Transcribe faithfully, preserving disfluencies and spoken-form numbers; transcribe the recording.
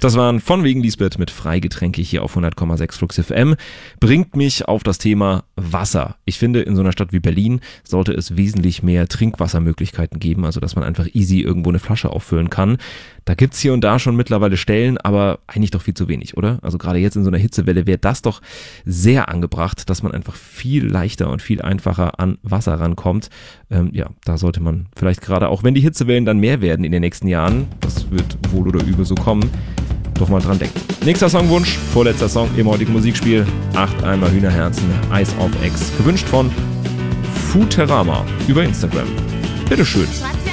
Das waren von wegen Lisbeth mit Freigetränke hier auf hundert Komma sechs Flux F M. Bringt mich auf das Thema Wasser. Ich finde, in so einer Stadt wie Berlin sollte es wesentlich mehr Trinkwassermöglichkeiten geben, also dass man einfach easy irgendwo eine Flasche auffüllen kann. Da gibt's hier und da schon mittlerweile Stellen, aber eigentlich doch viel zu wenig, oder? Also gerade jetzt in so einer Hitzewelle wäre das doch sehr angebracht, dass man einfach viel leichter und viel einfacher an Wasser rankommt. Ähm, ja, da sollte man vielleicht gerade, auch wenn die Hitzewellen dann mehr werden in den nächsten Jahren, das wird wohl oder übel so kommen, doch mal dran denken. Nächster Songwunsch, vorletzter Song im heutigen Musikspiel. Acht Eimer Hühnerherzen, Eis auf Ex. Gewünscht von Futerama über Instagram. Bitteschön.